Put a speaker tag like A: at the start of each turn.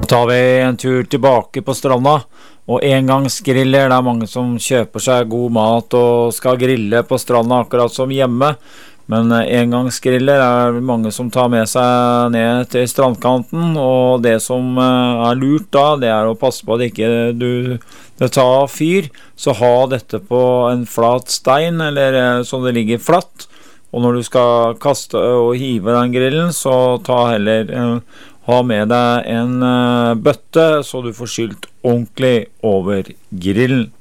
A: tar vi en tur tilbake på stranda, og engangsgriller, det mange som kjøper seg god mat og skal grille på stranda akkurat som hjemme, men engangsgriller mange som tar med seg ned til strandkanten, og det som lurt da, det å passe på at ikke det tar fyr, så ha dette på en flat stein, eller så det ligger flatt, og når du skal kaste og hive den grillen, så ta heller ha med deg en bøtte, så du får skylt ordentlig over grillen.